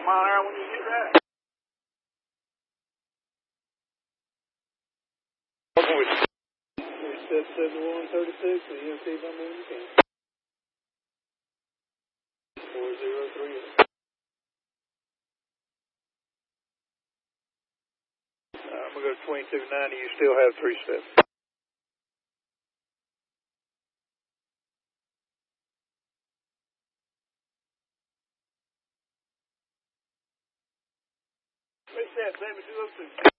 mile an hour when you hit that. Set 7136, the EMP number when you can. 403. I'm going to go to 2290. You still have 3 steps. What's that? 7202.